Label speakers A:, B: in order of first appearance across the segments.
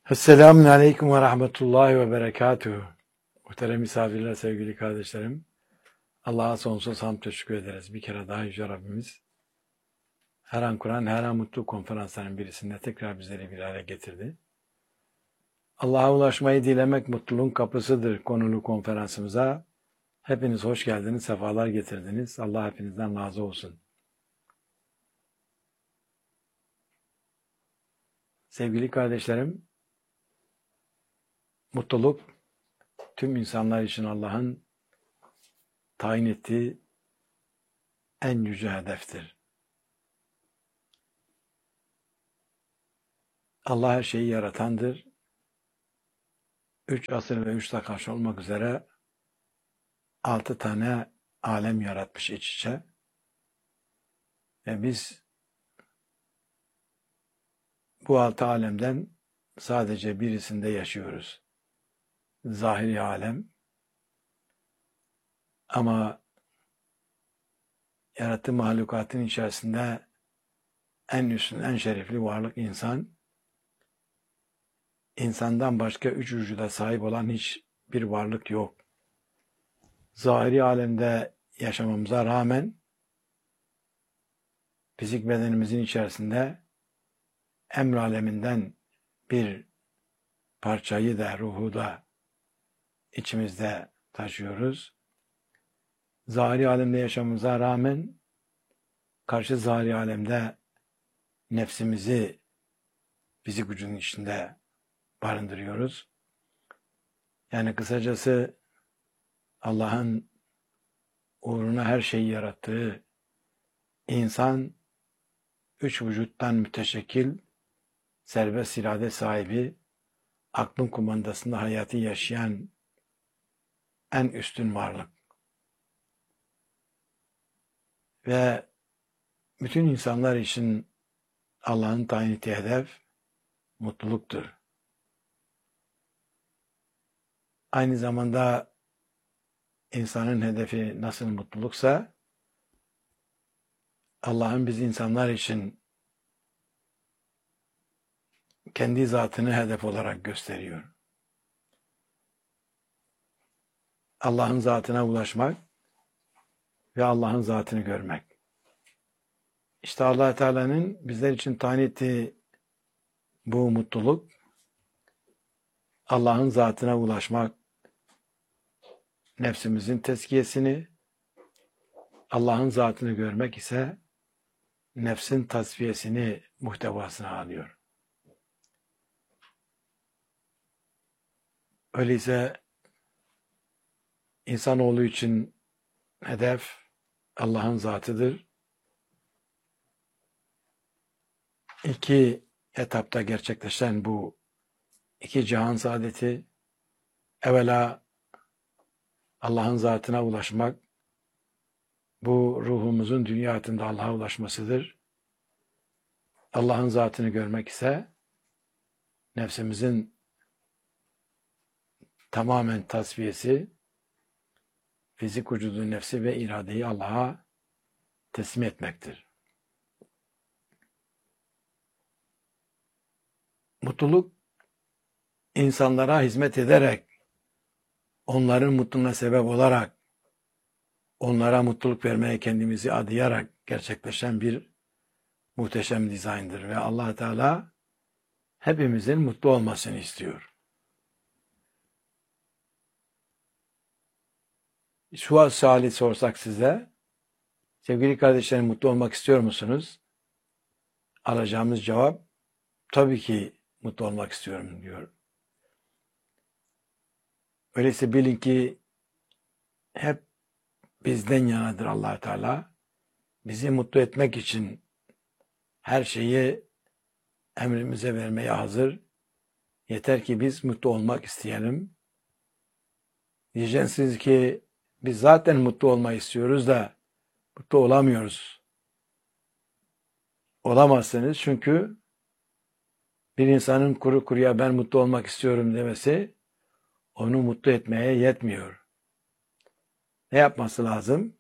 A: Esselamun Aleyküm ve Rahmetullahi ve Berekatuhu. Muhterem misafirler, sevgili kardeşlerim. Allah'a sonsuz hamd teşekkür ederiz. Bir kere daha Yüce Rabbimiz her an Kur'an, her an mutluluk konferanslarının birisinde tekrar bizleri bir araya getirdi. Allah'a ulaşmayı dilemek mutluluğun kapısıdır konulu konferansımıza. Hepiniz hoş geldiniz, sefalar getirdiniz. Allah hepinizden razı olsun. Sevgili kardeşlerim, mutluluk tüm insanlar için Allah'ın tayin ettiği en yüce hedeftir. Allah her şeyi yaratandır. 3 asır ve 3 karşı olmak üzere 6 tane alem yaratmış iç içe. Ve biz bu 6 alemden sadece birisinde yaşıyoruz. Zahiri alem. Ama yarattığı mahlukatın içerisinde en üstün, en şerefli varlık insan. İnsandan başka 3 vücuda sahip olan hiçbir varlık yok. Zahiri alemde yaşamamıza rağmen fizik bedenimizin içerisinde emr aleminden bir parçayı da, ruhu da içimizde taşıyoruz. Zahiri alemde yaşamamıza rağmen karşı zahiri alemde nefsimizi fizik vücudun içinde barındırıyoruz. Yani kısacası Allah'ın uğruna her şeyi yarattığı insan 3 vücuttan müteşekkil, serbest irade sahibi, aklın kumandasında hayatı yaşayan en üstün varlık. Ve bütün insanlar için Allah'ın tayin ettiği hedef mutluluktur. Aynı zamanda insanın hedefi nasıl mutluluksa Allah'ın biz insanlar için kendi zatını hedef olarak gösteriyor. Allah'ın zatına ulaşmak ve Allah'ın zatını görmek. İşte Allah Teala'nın bizler için tayin ettiği bu mutluluk, Allah'ın zatına ulaşmak, nefsimizin tezkiyesini, Allah'ın zatını görmek ise nefsin tasfiyesini muhtevasına alıyor. Öyleyse insanoğlu için hedef Allah'ın zatıdır. 2 etapta gerçekleşen bu 2 cihan saadeti, evvela Allah'ın zatına ulaşmak, bu ruhumuzun dünya hayatında Allah'a ulaşmasıdır. Allah'ın zatını görmek ise nefsimizin tamamen tasfiyesi, fizik vücudu, nefsi ve iradeyi Allah'a teslim etmektir. Mutluluk, insanlara hizmet ederek, onların mutluluğuna sebep olarak, onlara mutluluk vermeye kendimizi adayarak gerçekleşen bir muhteşem dizayndır. Ve Allah Teala hepimizin mutlu olmasını istiyor. Şu suali sorsak size, sevgili kardeşlerim, mutlu olmak istiyor musunuz? Alacağımız cevap, tabii ki mutlu olmak istiyorum diyor. Öyleyse bilin ki hep bizden yanadır Allah Teala. Bizi mutlu etmek için her şeyi emrimize vermeye hazır. Yeter ki biz mutlu olmak isteyelim. Diyeceksiniz ki biz zaten mutlu olmayı istiyoruz da mutlu olamıyoruz. Olamazsınız çünkü bir insanın kuru kuruya ben mutlu olmak istiyorum demesi onu mutlu etmeye yetmiyor. Ne yapması lazım?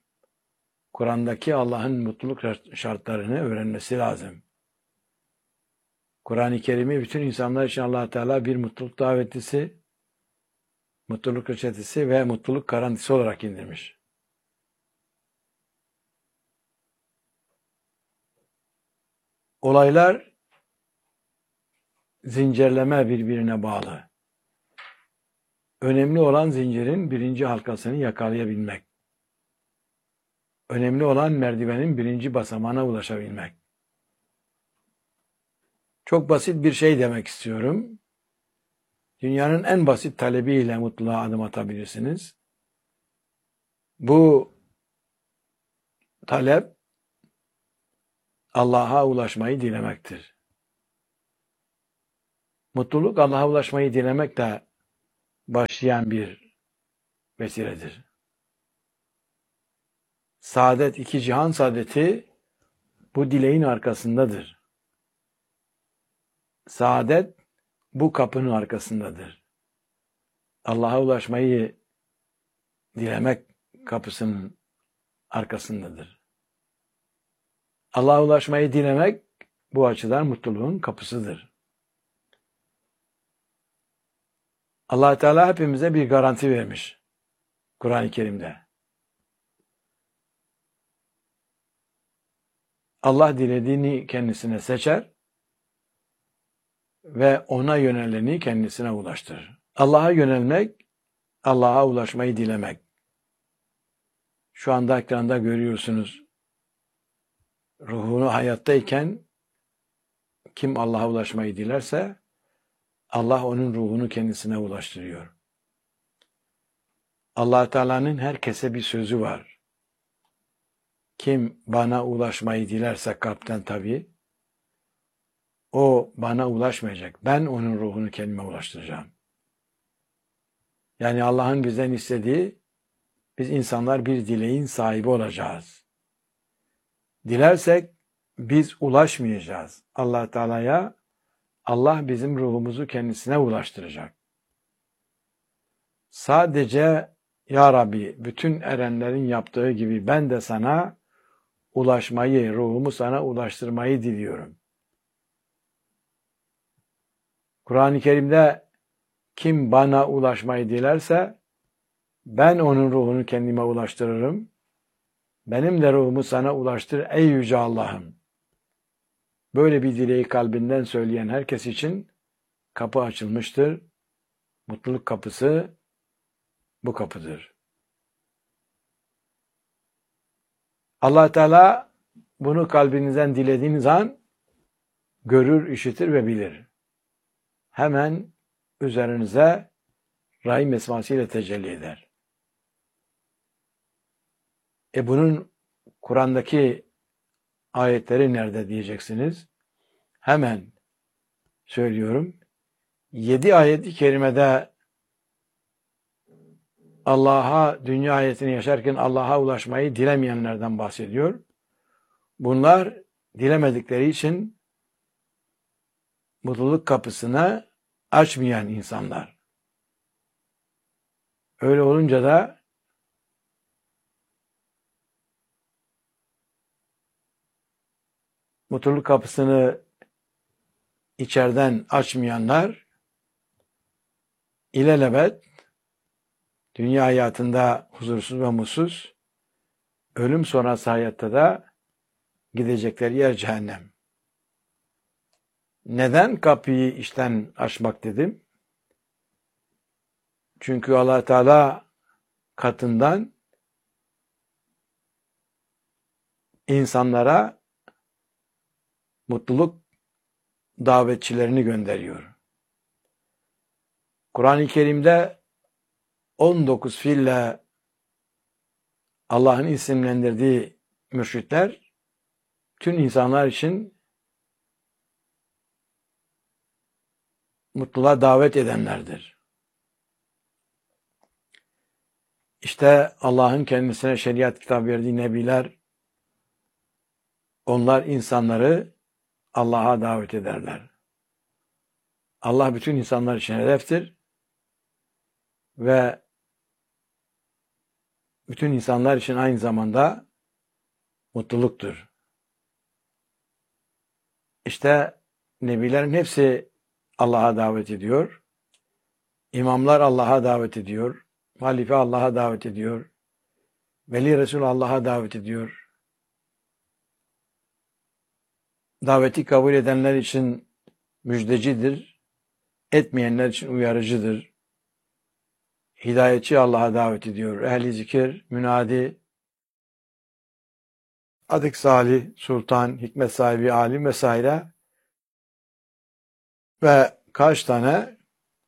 A: Kur'an'daki Allah'ın mutluluk şartlarını öğrenmesi lazım. Kur'an-ı Kerim'i bütün insanlar için Allah Teala bir mutluluk davetlisi, mutluluk reçetesi ve mutluluk garantisi olarak indirmiş. Olaylar zincirleme birbirine bağlı. Önemli olan zincirin birinci halkasını yakalayabilmek. Önemli olan merdivenin birinci basamağına ulaşabilmek. Çok basit bir şey demek istiyorum. Dünyanın en basit talebiyle mutluluğa adım atabilirsiniz. Bu talep Allah'a ulaşmayı dilemektir. Mutluluk Allah'a ulaşmayı dilemekle başlayan bir vesiledir. Saadet, iki cihan saadeti bu dileğin arkasındadır. Saadet bu kapının arkasındadır. Allah'a ulaşmayı dilemek kapısının arkasındadır. Allah'a ulaşmayı dilemek bu açıdan mutluluğun kapısıdır. Allah Teala hepimize bir garanti vermiş Kur'an-ı Kerim'de. Allah dilediğini kendisine seçer ve ona yöneleni kendisine ulaştırır. Allah'a yönelmek, Allah'a ulaşmayı dilemek. Şu anda ekranda görüyorsunuz. Ruhunu hayattayken kim Allah'a ulaşmayı dilerse Allah onun ruhunu kendisine ulaştırıyor. Allah Teala'nın herkese bir sözü var. Kim bana ulaşmayı dilerse kalpten tabii, o bana ulaşmayacak. Ben onun ruhunu kendime ulaştıracağım. Yani Allah'ın bizden istediği, biz insanlar bir dileğin sahibi olacağız. Dilersek biz ulaşmayacağız Allah Teala'ya. Allah bizim ruhumuzu kendisine ulaştıracak. Sadece Ya Rabbi bütün erenlerin yaptığı gibi ben de sana ulaşmayı, ruhumu sana ulaştırmayı diliyorum. Kur'an-ı Kerim'de kim bana ulaşmayı dilerse ben onun ruhunu kendime ulaştırırım. Benim de ruhumu sana ulaştır ey yüce Allah'ım. Böyle bir dileği kalbinden söyleyen herkes için kapı açılmıştır. Mutluluk kapısı bu kapıdır. Allah Teala bunu kalbinizden dilediğiniz an görür, işitir ve bilir. Hemen üzerinize Rahim esmasıyla tecelli eder. Bunun Kur'an'daki ayetleri nerede diyeceksiniz? Hemen söylüyorum. 7 ayet-i kerimede Allah'a, dünya hayatını yaşarken Allah'a ulaşmayı dilemeyenlerden bahsediyor. Bunlar dilemedikleri için mutluluk kapısını açmayan insanlar. Öyle olunca da mutluluk kapısını içeriden açmayanlar ilelebet dünya hayatında huzursuz ve mutsuz, ölüm sonrası hayatta da gidecekleri yer cehennem. Neden kapıyı içten açmak dedim? Çünkü Allah Teala katından insanlara mutluluk davetçilerini gönderiyor. Kur'an-ı Kerim'de 19 fiille Allah'ın isimlendirdiği mürşitler tüm insanlar için mutluluğa davet edenlerdir. İşte Allah'ın kendisine şeriat kitabı verdiği nebiler, onlar insanları Allah'a davet ederler. Allah bütün insanlar için hedeftir ve bütün insanlar için aynı zamanda mutluluktur. İşte nebilerin hepsi Allah'a davet ediyor. İmamlar Allah'a davet ediyor. Halife Allah'a davet ediyor. Veli Resul Allah'a davet ediyor. Daveti kabul edenler için müjdecidir. Etmeyenler için uyarıcıdır. Hidayetçi Allah'a davet ediyor. Ehli zikir, münadi, adık salih, sultan, hikmet sahibi, alim vesaire ve kaç tane?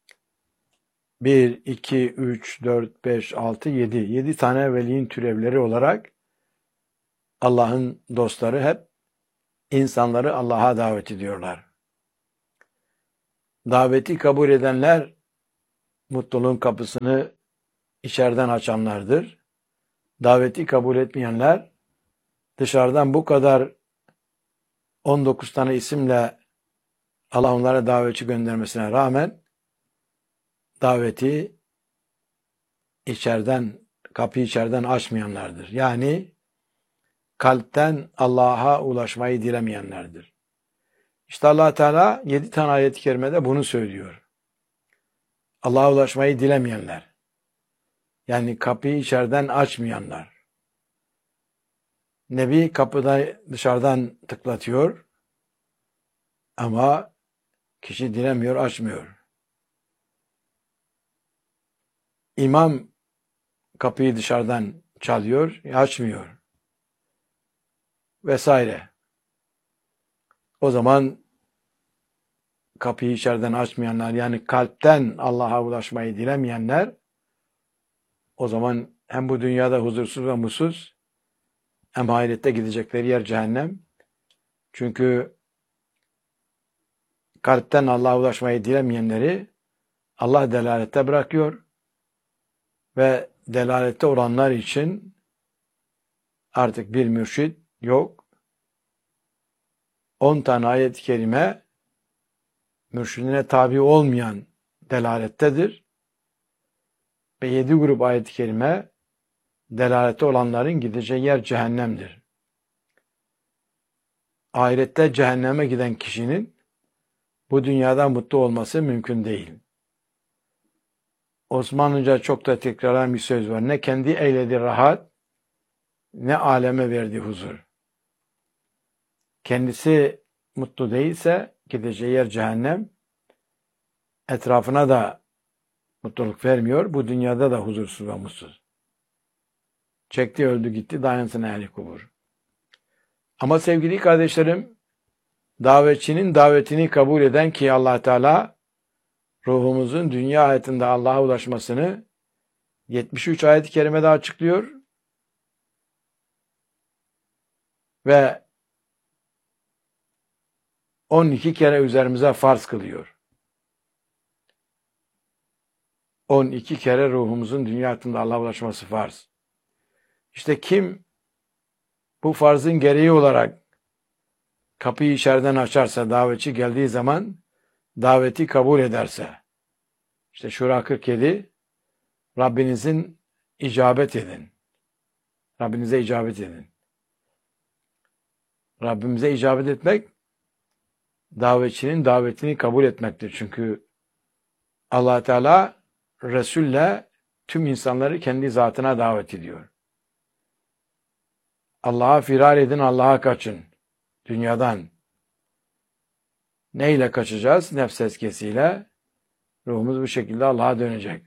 A: 1, 2, 3, 4, 5, 6, 7. 7 tane veliyin türevleri olarak Allah'ın dostları hep insanları Allah'a davet ediyorlar. Daveti kabul edenler mutluluğun kapısını içeriden açanlardır. Daveti kabul etmeyenler dışarıdan bu kadar 19 tane isimle Allah onlara davetçi göndermesine rağmen daveti kapıyı içeriden açmayanlardır. Yani kalpten Allah'a ulaşmayı dilemeyenlerdir. İşte Allah Teala 7 tane ayet-i kerimede bunu söylüyor. Allah'a ulaşmayı dilemeyenler. Yani kapıyı içeriden açmayanlar. Nebi kapıda dışarıdan tıklatıyor ama kişi dilemiyor, açmıyor. İmam kapıyı dışarıdan çalıyor, açmıyor. Vesaire. O zaman kapıyı içeriden açmayanlar, yani kalpten Allah'a ulaşmayı dilemeyenler, o zaman hem bu dünyada huzursuz ve mutsuz, hem ahirette gidecekleri yer cehennem. Çünkü kalpten Allah'a ulaşmayı dilemeyenleri Allah delalette bırakıyor ve delalette olanlar için artık bir mürşid yok. 10 tane ayet-i kerime mürşidine tabi olmayan delalettedir. Ve 7 grup ayet-i kerime delalette olanların gideceği yer cehennemdir. Ahirette cehenneme giden kişinin bu dünyada mutlu olması mümkün değil. Osmanlıca çok da tekrarlanan bir söz var. Ne kendi eyledi rahat, ne aleme verdi huzur. Kendisi mutlu değilse gideceği yer cehennem, etrafına da mutluluk vermiyor. Bu dünyada da huzursuz ve mutsuz. Çekti öldü gitti, dayansın ehli kubur. Ama sevgili kardeşlerim, davetçinin davetini kabul eden ki Allah Teala ruhumuzun dünya hayatında Allah'a ulaşmasını 73 ayet-i kerimede açıklıyor ve 12 kere üzerimize farz kılıyor. 12 kere ruhumuzun dünya hayatında Allah'a ulaşması farz. İşte kim bu farzın gereği olarak kapıyı içeriden açarsa, davetçi geldiği zaman daveti kabul ederse, işte Şura 47, Rabbinizin icabet edin. Rabbinize icabet edin. Rabbimize icabet etmek, davetçinin davetini kabul etmektir. Çünkü Allah Teala Resul'le tüm insanları kendi zatına davet ediyor. Allah'a firar edin, Allah'a kaçın. Dünyadan. Neyle kaçacağız? Nefs eskesiyle. Ruhumuz bu şekilde Allah'a dönecek.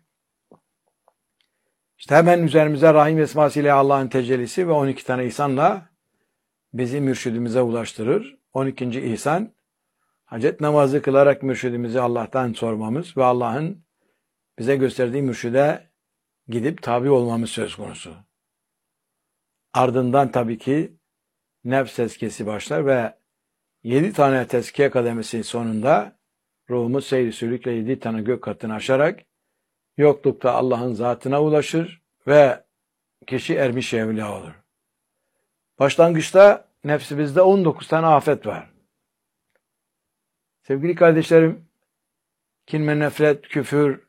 A: İşte hemen üzerimize Rahim esmasıyla Allah'ın tecellisi ve 12 tane ihsanla bizi mürşidimize ulaştırır. 12. ihsan, hacet namazı kılarak mürşidimizi Allah'tan sormamız ve Allah'ın bize gösterdiği mürşide gidip tabi olmamız söz konusu. Ardından tabii ki nefs tezkiyesi başlar ve 7 tane tezkiye kademesi sonunda ruhumuz seyri sülükle 7 tane gök katını aşarak yoklukta Allah'ın zatına ulaşır ve kişi ermiş evliya olur. Başlangıçta nefsimizde 19 tane afet var. Sevgili kardeşlerim, kin ve nefret, küfür,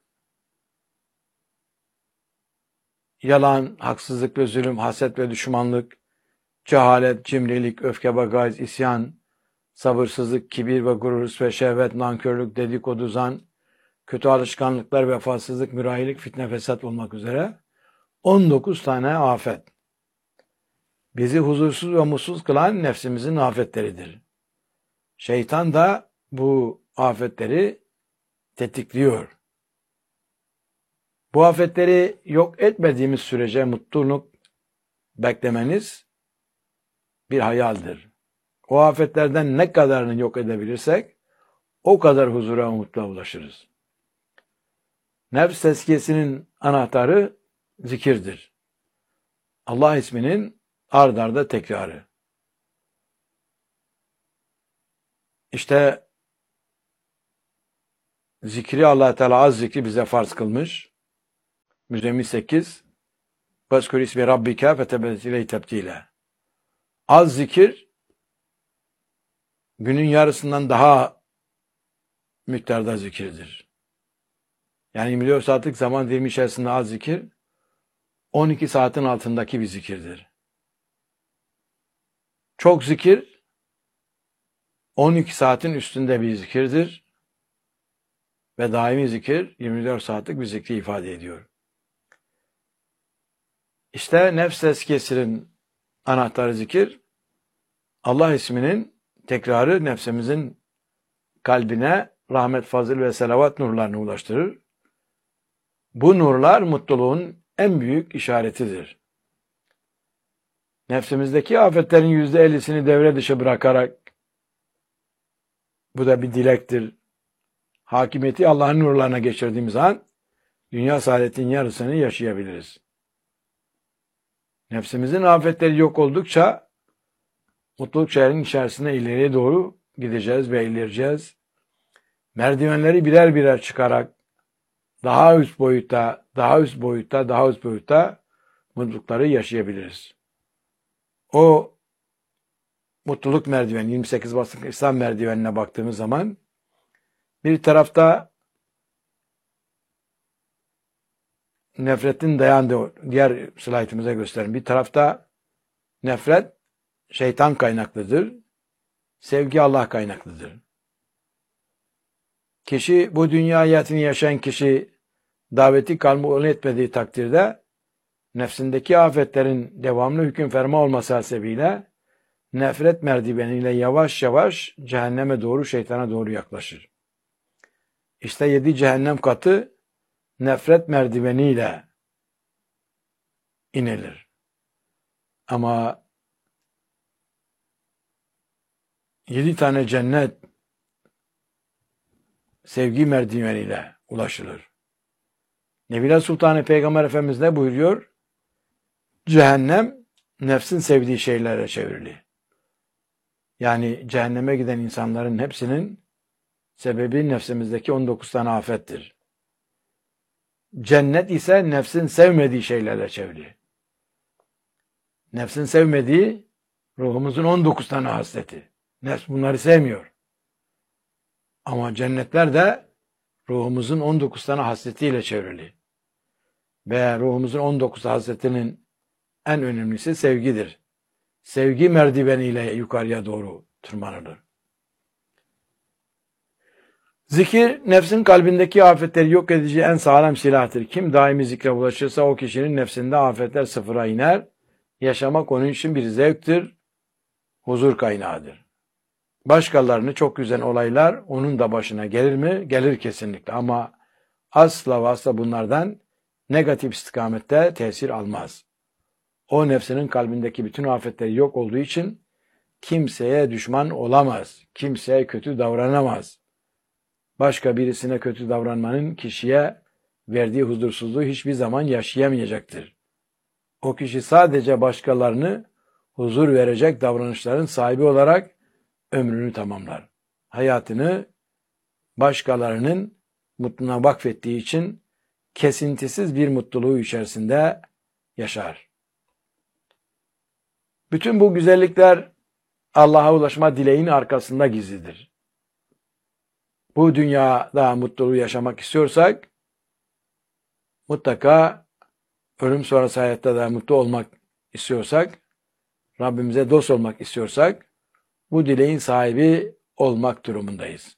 A: yalan, haksızlık ve zulüm, haset ve düşmanlık, cehalet, cimrilik, öfke, bagaj, isyan, sabırsızlık, kibir ve gurur ve şehvet, nankörlük, dedikodu, zan, kötü alışkanlıklar, vefasızlık, mürahilik, fitne, fesat olmak üzere 19 tane afet. Bizi huzursuz ve mutsuz kılan nefsimizin afetleridir. Şeytan da bu afetleri tetikliyor. Bu afetleri yok etmediğimiz sürece mutluluk beklemeniz bir hayaldir. O afetlerden ne kadarını yok edebilirsek o kadar huzura ve mutluluğa ulaşırız. Nefs tezkiyesinin anahtarı zikirdir. Allah isminin ard arda tekrarı. İşte zikri Allah Teala az zikri bize farz kılmış. Müzzemmil 8 Vezkur ismi rabbike fetebezzel ileyhi tebdile. Az zikir günün yarısından daha miktarda zikirdir. Yani 24 saatlik zaman dilimi içerisinde az zikir 12 saatin altındaki bir zikirdir. Çok zikir 12 saatin üstünde bir zikirdir. Ve daimi zikir 24 saatlik bir zikri ifade ediyor. İşte nefs tezkiyesinin anahtarı zikir, Allah isminin tekrarı nefsimizin kalbine rahmet, fazıl ve selavat nurlarını ulaştırır. Bu nurlar mutluluğun en büyük işaretidir. Nefsimizdeki afetlerin %50'sini devre dışı bırakarak, bu da bir dilektir, hakimiyeti Allah'ın nurlarına geçirdiğimiz an, dünya saadetin yarısını yaşayabiliriz. Nefsimizin afetleri yok oldukça, mutluluk çayının içerisine ileriye doğru gideceğiz ve ilerleyeceğiz. Merdivenleri birer birer çıkarak, daha üst boyutta, daha üst boyutta, daha üst boyutta mutlulukları yaşayabiliriz. O mutluluk merdiveni, 28 basamaklı İslam merdivenine baktığımız zaman, bir tarafta nefretin dayandığı, diğer slaytımıza gösterin. Bir tarafta nefret şeytan kaynaklıdır. Sevgi Allah kaynaklıdır. Kişi, bu dünya hayatını yaşayan kişi daveti kabul etmediği takdirde nefsindeki afetlerin devamlı hüküm ferma olması hasebiyle nefret merdiveniyle yavaş yavaş cehenneme doğru, şeytana doğru yaklaşır. İşte 7 cehennem katı nefret merdiveniyle inilir. Ama 7 tane cennet sevgi merdiveniyle ulaşılır. Nebile Sultanı Peygamber Efendimiz ne buyuruyor? Cehennem nefsin sevdiği şeylere çevrili. Yani cehenneme giden insanların hepsinin sebebi nefsimizdeki 19 tane afettir. Cennet ise nefsin sevmediği şeylerle çevrili. Nefsin sevmediği ruhumuzun 19 tane hasleti. Nefs bunları sevmiyor. Ama cennetler de ruhumuzun 19 tane hasletiyle çevrili. Ve ruhumuzun 19 hasletinin en önemlisi sevgidir. Sevgi merdiveniyle yukarıya doğru tırmanılır. Zikir, nefsin kalbindeki afetleri yok edici en sağlam silahtır. Kim daimi zikre ulaşırsa o kişinin nefsinde afetler sıfıra iner. Yaşamak onun için bir zevktir, huzur kaynağıdır. Başkalarını çok üzen olaylar onun da başına gelir mi? Gelir kesinlikle, ama asla ve asla bunlardan negatif istikamette tesir almaz. O nefsinin kalbindeki bütün afetleri yok olduğu için kimseye düşman olamaz, kimseye kötü davranamaz. Başka birisine kötü davranmanın kişiye verdiği huzursuzluğu hiçbir zaman yaşayamayacaktır. O kişi sadece başkalarını huzur verecek davranışların sahibi olarak ömrünü tamamlar. Hayatını başkalarının mutluluğuna vakfettiği için kesintisiz bir mutluluğu içerisinde yaşar. Bütün bu güzellikler Allah'a ulaşma dileğinin arkasında gizlidir. Bu dünyada mutluluğu yaşamak istiyorsak, mutlaka ölüm sonrası hayatta da mutlu olmak istiyorsak, Rabbimize dost olmak istiyorsak, bu dileğin sahibi olmak durumundayız.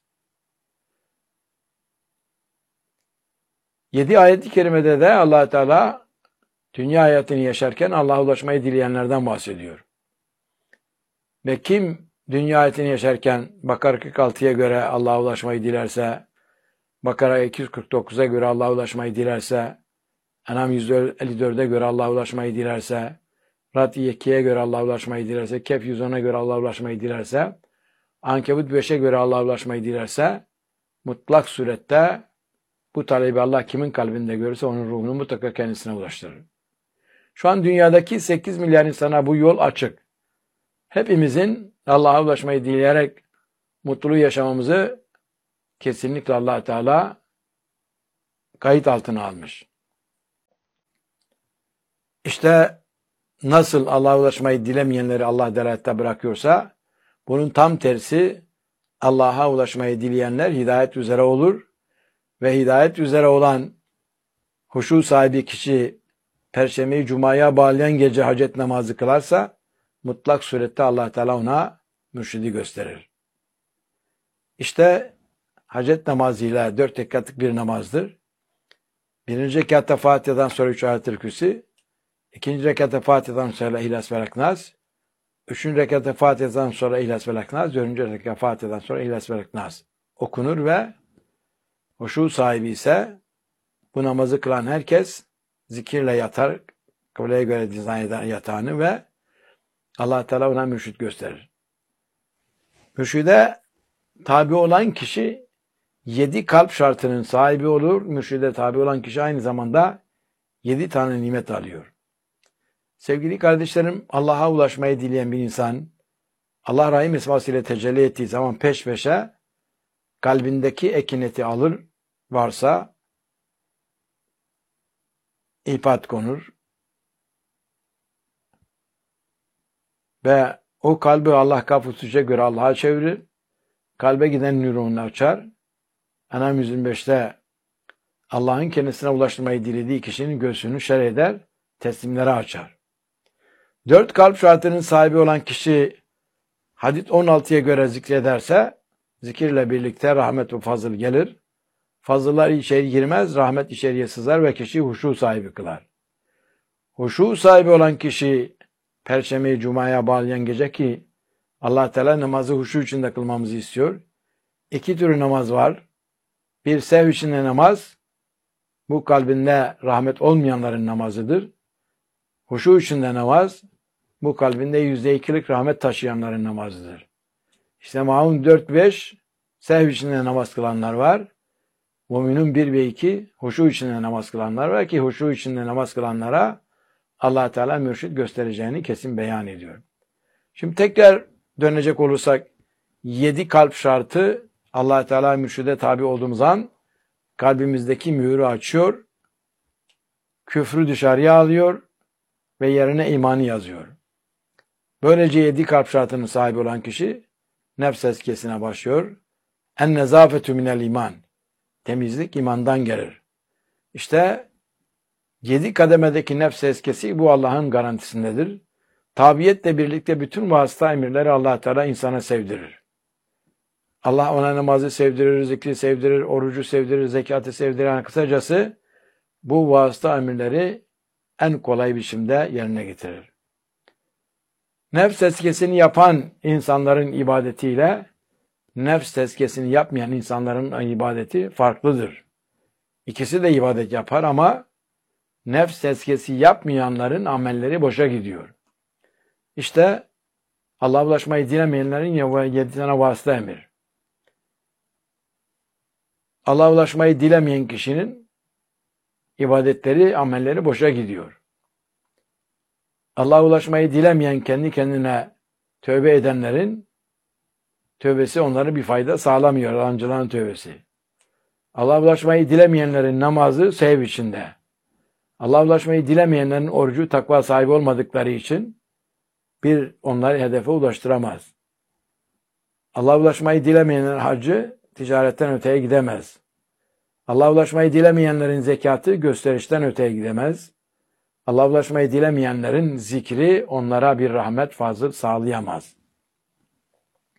A: 7 ayet-i kerimede de Allah Teala dünya hayatını yaşarken Allah'a ulaşmayı dileyenlerden bahsediyor. Ve kim dünya hayatını yaşarken Bakara 46'ya göre Allah'a ulaşmayı dilerse, Bakara 249'a göre Allah'a ulaşmayı dilerse, En'am 154'e göre Allah'a ulaşmayı dilerse, Ra'd 2'ye göre Allah'a ulaşmayı dilerse, Kehf 110'a göre Allah'a ulaşmayı dilerse, Ankebut 5'e göre Allah'a ulaşmayı dilerse, mutlak surette bu talebi Allah kimin kalbinde görürse onun ruhunu mutlaka kendisine ulaştırır. Şu an dünyadaki 8 milyar insana bu yol açık. Hepimizin Allah'a ulaşmayı dileyerek mutluluğu yaşamamızı kesinlikle Allah Teala kayıt altına almış. İşte nasıl Allah'a ulaşmayı dilemeyenleri Allah delalette bırakıyorsa, bunun tam tersi Allah'a ulaşmayı dileyenler hidayet üzere olur ve hidayet üzere olan huşu sahibi kişi Perşembeyi Cuma'ya bağlayan gece hacet namazı kılarsa mutlak surette Allah Teala ona mürşidi gösterir. İşte hacet namazıyla 4 rekatlık bir namazdır. Birinci rekatta Fatiha'dan sonra 3 ayet-i kürsü, ikinci rekatta Fatiha'dan sonra İhlas ve Nas, üçüncü rekatta Fatiha'dan sonra İhlas ve Nas, dördüncü rekatta Fatiha'dan sonra İhlas ve Nas okunur ve huşu sahibi ise bu namazı kılan herkes zikirle yatar, kıbleye göre dizayn eden yatağını ve Allah Teala ona mürşid gösterir. Mürşide tabi olan kişi 7 kalp şartının sahibi olur. Mürşide tabi olan kişi aynı zamanda 7 tane nimet alıyor. Sevgili kardeşlerim, Allah'a ulaşmayı dileyen bir insan, Allah Rahim esmasıyla tecelli ettiği zaman peş peşe kalbindeki ekineti alır, varsa ipat konur ve o kalbi Allah kafusuca göre Allah'a çevirir. Kalbe giden nürünü açar. En'am 125'te Allah'ın kendisine ulaştırmayı dilediği kişinin göğsünü şer eder, teslimlere açar. 4 kalp şartının sahibi olan kişi hadis 16'ya göre zikrederse zikirle birlikte rahmet ve fazıl gelir. Fazıllar içeri girmez, rahmet içeriye sızar ve kişi huşu sahibi kılar. Huşu sahibi olan kişi Perşembeyi Cuma'ya bağlayan gece ki Allah Teala namazı huşu içinde kılmamızı istiyor. 2 tür namaz var. Bir sev içinde namaz, bu kalbinde rahmet olmayanların namazıdır. Huşu içinde namaz, bu kalbinde %2'lik rahmet taşıyanların namazıdır. İşte Maun 4-5 sev içinde namaz kılanlar var. Müminun 1 ve 2 huşu içinde namaz kılanlar var ki huşu içinde namaz kılanlara Allah Teala mürşid göstereceğini kesin beyan ediyor. Şimdi tekrar dönecek olursak 7 kalp şartı Allah Teala mürşide tabi olduğumuz an kalbimizdeki mühürü açıyor, küfrü dışarıya alıyor ve yerine imanı yazıyor. Böylece 7 kalp şartının sahibi olan kişi nefs tezkiyesine başlıyor. En-nezafetü minel iman. Temizlik imandan gelir. İşte 7 kademedeki nefs tezkiyesi bu Allah'ın garantisindedir. Tabiyetle birlikte bütün vasıta emirleri Allah Teala insana sevdirir. Allah ona namazı sevdirir, zikri sevdirir, orucu sevdirir, zekatı sevdirir. Yani kısacası bu vasıta emirleri en kolay biçimde yerine getirir. Nefs tezkiyesini yapan insanların ibadetiyle nefs tezkiyesini yapmayan insanların ibadeti farklıdır. İkisi de ibadet yapar ama nefs tezkiyesi yapmayanların amelleri boşa gidiyor. İşte Allah'a ulaşmayı dilemeyenlerin 7 tane vasıta emir. Allah'a ulaşmayı dilemeyen kişinin ibadetleri, amelleri boşa gidiyor. Allah'a ulaşmayı dilemeyen kendi kendine tövbe edenlerin tövbesi onlara bir fayda sağlamıyor. Yalancıların tövbesi. Allah'a ulaşmayı dilemeyenlerin namazı sev içinde. Allah'a ulaşmayı dilemeyenlerin orucu takva sahibi olmadıkları için onları hedefe ulaştıramaz. Allah'a ulaşmayı dilemeyenlerin hacı ticaretten öteye gidemez. Allah'a ulaşmayı dilemeyenlerin zekatı gösterişten öteye gidemez. Allah'a ulaşmayı dilemeyenlerin zikri onlara bir rahmet fazıl sağlayamaz.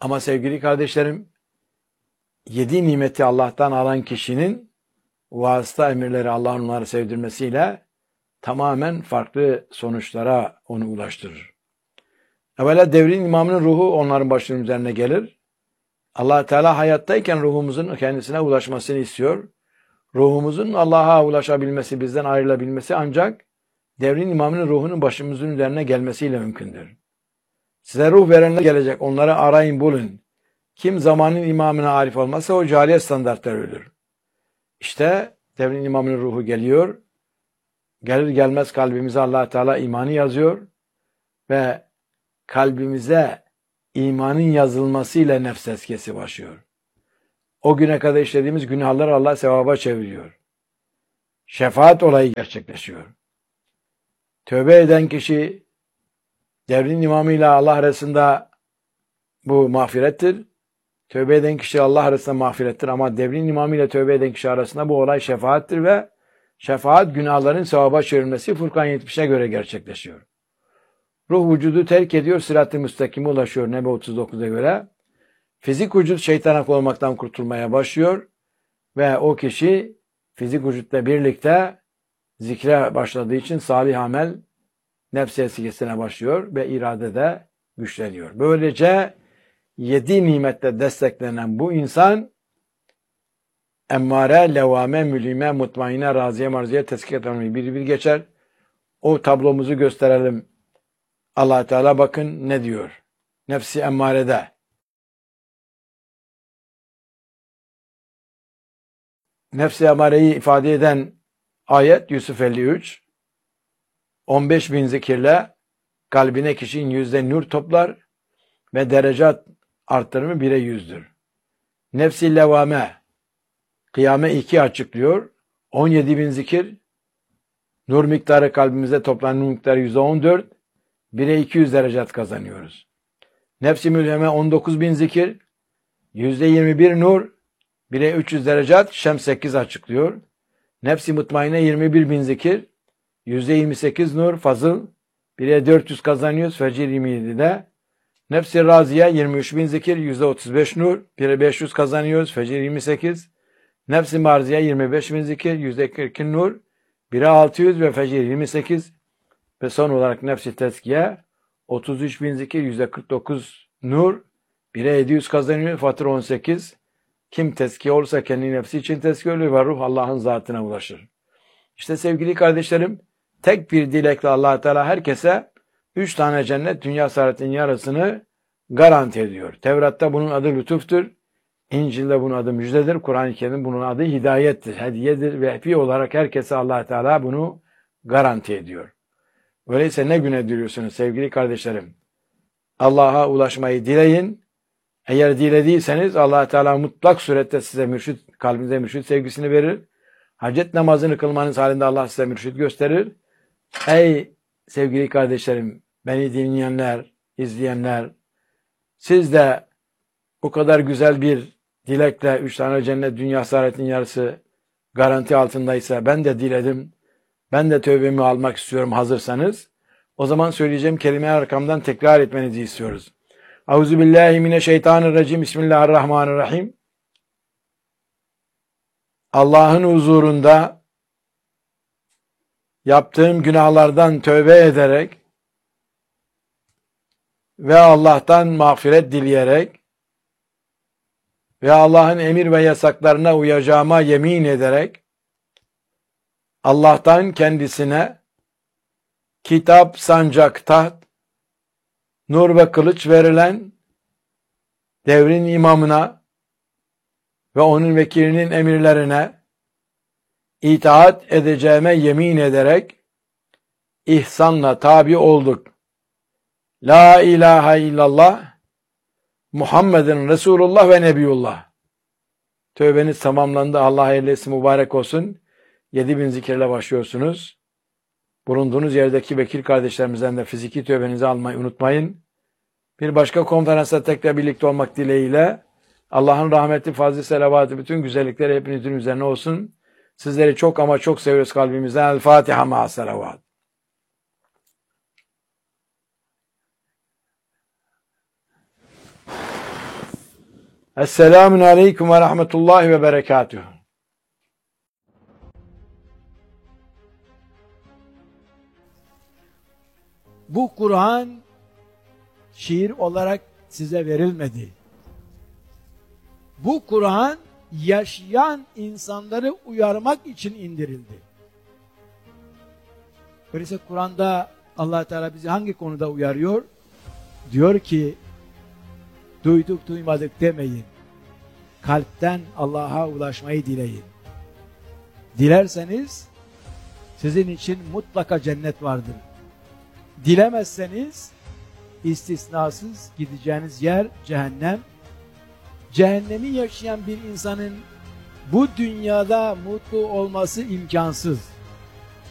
A: Ama sevgili kardeşlerim, 7 nimeti Allah'tan alan kişinin vasıta emirleri Allah'ın onları sevdirmesiyle tamamen farklı sonuçlara onu ulaştırır. Evvela devrin imamının ruhu onların başının üzerine gelir. Allah Teala hayattayken ruhumuzun kendisine ulaşmasını istiyor. Ruhumuzun Allah'a ulaşabilmesi, bizden ayrılabilmesi ancak devrin imamının ruhunun başımızın üzerine gelmesiyle mümkündür. Size ruh verenler gelecek, onları arayın bulun. Kim zamanın imamına arif olmazsa o cahiliyet standartları ölür. İşte devrin imamının ruhu geliyor. Gelir gelmez kalbimize Allah Teala imanı yazıyor ve kalbimize imanın yazılmasıyla nefs tezkiyesi başlıyor. O güne kadar işlediğimiz günahları Allah sevaba çeviriyor. Şefaat olayı gerçekleşiyor. Tövbe eden kişi devrin imamıyla Allah arasında bu mağfirettir. Tövbe eden kişi Allah arasında mağfirettir ama devrin imamıyla tövbe eden kişi arasında bu olay şefaattir ve şefaat günahların sevaba çevrilmesi Furkan 70'e göre gerçekleşiyor. Ruh vücudu terk ediyor, sırat-ı müstakime ulaşıyor Nebe 39'a göre. Fizik vücut şeytana olmaktan kurtulmaya başlıyor ve o kişi fizik vücutla birlikte zikre başladığı için salih amel nefs tezkiyesine başlıyor ve irade de güçleniyor. Böylece 7 nimetle desteklenen bu insan emmare, levame, mülime, mutmaine, raziye, marziye, tezkiye tanımı bir geçer. O tablomuzu gösterelim. Allah Teala bakın ne diyor. Nefsi emmarede. Nefsi emmareyi ifade eden ayet Yusuf 53. 15.000 zikirle kalbine kişinin yüzde nur toplar ve derecat arttırımı 1'e 100'dür. Nefsi levame Kıyame 2 açıklıyor. 17.000 zikir nur miktarı kalbimize toplanan nur miktarı %14. 1'e 200 derecat kazanıyoruz. Nefsi mülheme 19.000 zikir %21 nur 1'e 300 derecat Şems 8 açıklıyor. Nefsi mutmaine 21.000 zikir %28 nur fazıl 1'e 400 kazanıyoruz Fecir 27'de. Nefsi raziye 23.000 zikir %35 nur 1'e 500 kazanıyoruz Fecir 28. Nefsi marziye 25.000 zikir %42 nur 1'e 600 ve Fecir 28. Ve son olarak nefsi tezkiye 33.000 zikir %49 nur 1'e 700 kazanıyor Fatır 18. Kim tezkiye olursa kendi nefsi için tezkiye oluyor ve ruh Allah'ın zatına ulaşır. İşte sevgili kardeşlerim, tek bir dilekle Allah Teala herkese 3 tane cennet dünya saadetin yarısını garanti ediyor. Tevrat'ta bunun adı lütuftur. İncil'de bunun adı müjdedir. Kur'an-ı Kerim bunun adı hidayettir, hediyedir ve hediye olarak herkese Allah Teala bunu garanti ediyor. Öyleyse ne güne diliyorsunuz sevgili kardeşlerim? Allah'a ulaşmayı dileyin. Eğer dilediyseniz Allah Teala mutlak surette size mürşit, kalbinize mürşit sevgisini verir. Hacet namazını kılmanız halinde Allah size mürşit gösterir. Ey sevgili kardeşlerim, beni dinleyenler, izleyenler, siz de bu kadar güzel bir dilekle 3 tane cennet dünya saadetin yarısı garanti altındaysa ben de diledim. Ben de tövbemi almak istiyorum hazırsanız. O zaman söyleyeceğim kelimeyi arkamdan tekrar etmenizi istiyoruz. Euzubillahimineşşeytanirracim. Bismillahirrahmanirrahim. Allah'ın huzurunda yaptığım günahlardan tövbe ederek ve Allah'tan mağfiret dileyerek ve Allah'ın emir ve yasaklarına uyacağıma yemin ederek Allah'tan kendisine kitap, sancak, taht, nur ve kılıç verilen devrin imamına ve onun vekilinin emirlerine itaat edeceğime yemin ederek ihsanla tabi olduk. La ilahe illallah Muhammedin Resulullah ve Nebiyullah. Tövbeniz tamamlandı. Allah hayırlı etsin, mübarek olsun. 7.000 zikirle başlıyorsunuz. Bulunduğunuz yerdeki vekil kardeşlerimizden de fiziki tövbenizi almayı unutmayın. Bir başka konferansta tekrar birlikte olmak dileğiyle Allah'ın rahmeti, fazlı selavatı, bütün güzellikleri hepinizin üzerine olsun. Sizleri çok ama çok seviyoruz kalbimizden. El Fatiha ma'a selavat. Esselamun aleyküm ve rahmetullahi ve berekatuhu.
B: Bu Kur'an şiir olarak size verilmedi. Bu Kur'an yaşayan insanları uyarmak için indirildi. Öyleyse Kur'an'da Allah Teala bizi hangi konuda uyarıyor? Diyor ki, duyduk duymadık demeyin. Kalpten Allah'a ulaşmayı dileyin. Dilerseniz sizin için mutlaka cennet vardır. Dilemezseniz istisnasız gideceğiniz yer cehennem. Cehennemi yaşayan bir insanın bu dünyada mutlu olması imkansız.